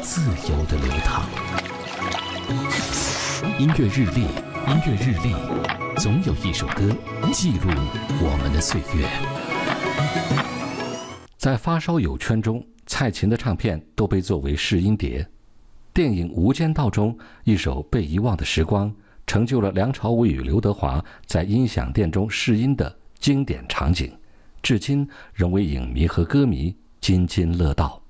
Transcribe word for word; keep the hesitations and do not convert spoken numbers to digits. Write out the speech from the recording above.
自由地流淌。音乐日历，音乐日历，总有一首歌记录我们的岁月。在发烧友圈中，蔡琴的唱片都被作为试音碟。电影《无间道》中一首《被遗忘的时光》，成就了梁朝伟与刘德华在音响店中试音的经典场景，至今仍为影迷和歌迷津津乐道。